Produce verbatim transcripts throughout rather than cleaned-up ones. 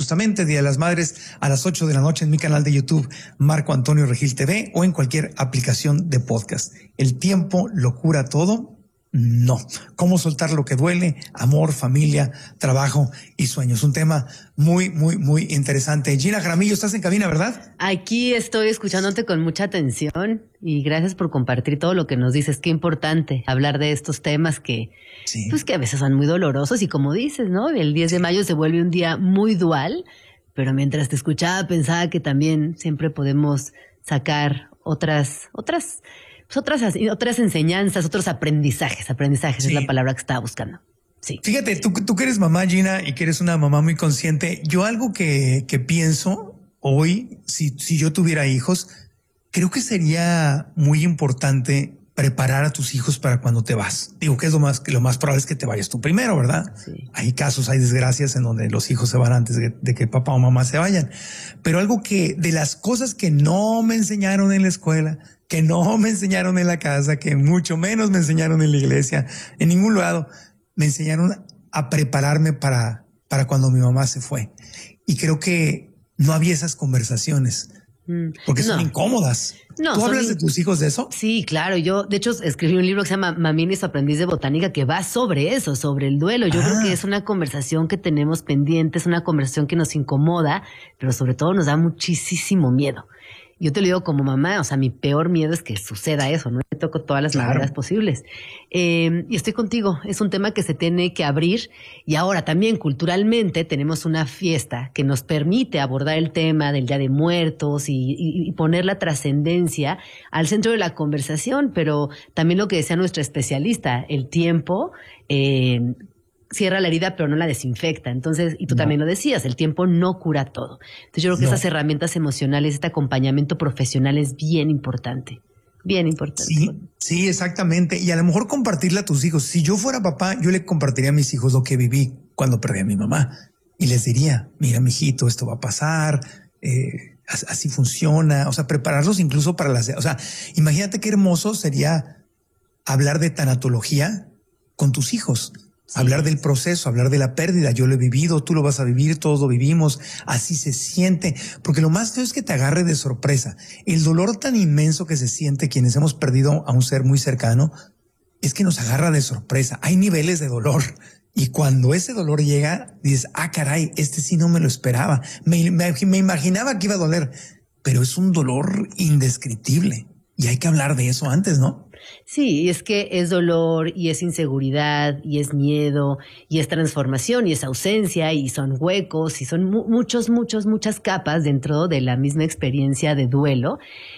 justamente, Día de las Madres, a las ocho de la noche en mi canal de YouTube, Marco Antonio Regil T V, o en cualquier aplicación de podcast. ¿El tiempo lo cura todo? No. ¿Cómo soltar lo que duele? Amor, familia, trabajo y sueños. Un tema muy, muy, muy interesante. Gina Jaramillo, estás en cabina, ¿verdad? Aquí estoy escuchándote con mucha atención y gracias por compartir todo lo que nos dices. Qué importante hablar de estos temas que, sí. pues que a veces son muy dolorosos y como dices, ¿no? El diez de mayo se vuelve un día muy dual, pero mientras te escuchaba pensaba que también siempre podemos sacar otras, otras... Otras, otras enseñanzas, otros aprendizajes. Aprendizajes sí. Es la palabra que estaba buscando. Sí. Fíjate, tú, tú que eres mamá, Gina, y que eres una mamá muy consciente, yo algo que, que pienso hoy, si, si yo tuviera hijos, creo que sería muy importante preparar a tus hijos para cuando te vas. Digo que es lo más, que lo más probable es que te vayas tú primero, ¿verdad? Sí. Hay casos, hay desgracias en donde los hijos se van antes de, de que papá o mamá se vayan. Pero algo que, de las cosas que no me enseñaron en la escuela, que no me enseñaron en la casa, que mucho menos me enseñaron en la iglesia, en ningún lado, me enseñaron a prepararme para, para cuando mi mamá se fue. Y creo que no había esas conversaciones. Porque son no. incómodas. No, ¿Tú hablas in... de tus hijos de eso? Sí, claro. Yo, de hecho, escribí un libro que se llama Mamini, su aprendiz de botánica, que va sobre eso, sobre el duelo. Yo ah. creo que es una conversación que tenemos pendiente, es una conversación que nos incomoda, pero sobre todo nos da muchísimo miedo. Yo te lo digo como mamá, o sea, mi peor miedo es que suceda eso, ¿no? Me toco todas las claro. maneras posibles. Eh, y estoy contigo, es un tema que se tiene que abrir. Y ahora también culturalmente tenemos una fiesta que nos permite abordar el tema del Día de Muertos y, y, y poner la trascendencia al centro de la conversación, pero también lo que decía nuestra especialista, el tiempo... Eh, cierra la herida, pero no la desinfecta. Entonces, y tú no. también lo decías, el tiempo no cura todo. Entonces, yo creo que no. esas herramientas emocionales, este acompañamiento profesional es bien importante. Bien importante. Sí, sí, exactamente. Y a lo mejor compartirle a tus hijos. Si yo fuera papá, yo le compartiría a mis hijos lo que viví cuando perdí a mi mamá. Y les diría, mira, mijito, esto va a pasar, eh, así funciona. O sea, prepararlos incluso para las... O sea, imagínate qué hermoso sería hablar de tanatología con tus hijos. Sí. Hablar del proceso, hablar de la pérdida. Yo lo he vivido, tú lo vas a vivir, todos lo vivimos. Así se siente. Porque lo más feo es que te agarre de sorpresa. El dolor tan inmenso que se siente quienes hemos perdido a un ser muy cercano es que nos agarra de sorpresa. Hay niveles de dolor. Y cuando ese dolor llega, dices, ah, caray, este sí no me lo esperaba. Me, me, me imaginaba que iba a doler. Pero es un dolor indescriptible. Y hay que hablar de eso antes, ¿no? Sí, es que es dolor y es inseguridad y es miedo y es transformación y es ausencia y son huecos y son mu- muchos, muchos, muchas capas dentro de la misma experiencia de duelo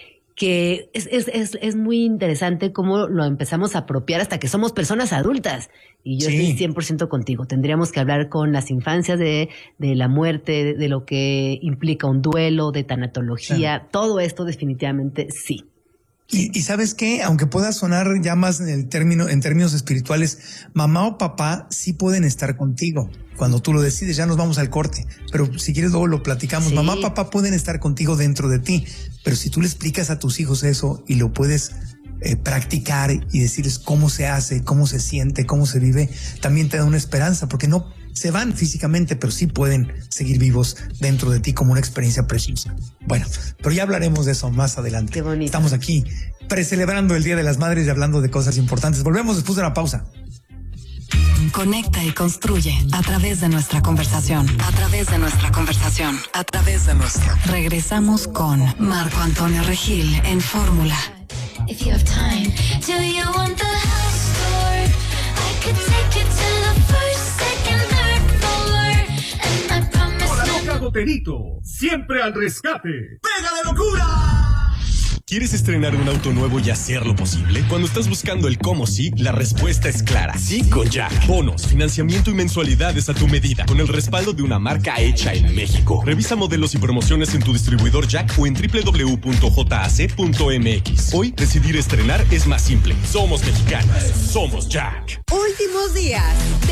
que es, es, es, es muy interesante cómo lo empezamos a apropiar hasta que somos personas adultas. Y yo sí. estoy cien por ciento contigo. Tendríamos que hablar con las infancias de, de la muerte, de, de lo que implica un duelo, de tanatología. Sí. Todo esto definitivamente sí. Y, y ¿sabes qué? Aunque pueda sonar ya más en el término, en términos espirituales, mamá o papá sí pueden estar contigo. Cuando tú lo decides, ya nos vamos al corte. Pero si quieres luego lo platicamos. Sí. Mamá o papá pueden estar contigo dentro de ti. Pero si tú le explicas a tus hijos eso y lo puedes eh, practicar y decirles cómo se hace, cómo se siente, cómo se vive, también te da una esperanza. Porque no se van físicamente, pero sí pueden seguir vivos dentro de ti como una experiencia preciosa. Bueno, pero ya hablaremos de eso más adelante. Qué bonito. Estamos aquí precelebrando el Día de las Madres y hablando de cosas importantes. Volvemos después de una pausa. Conecta y construye a través de nuestra conversación. A través de nuestra conversación. A través de nuestra. Regresamos con Marco Antonio Regil en Fórmula. If you have time, do you want the house tour? I could take you to the first, second, third floor. And I promise. Hola, loca Goterito. Siempre al rescate. ¡Pega de locura! ¿Quieres estrenar un auto nuevo y hacerlo posible? Cuando estás buscando el cómo sí, la respuesta es clara. Sí con Jack. Bonos, financiamiento y mensualidades a tu medida, con el respaldo de una marca hecha en México. Revisa modelos y promociones en tu distribuidor Jack o en doble u doble u doble u punto j a c punto m x. Hoy, decidir estrenar es más simple. Somos mexicanos. Somos Jack. Últimos días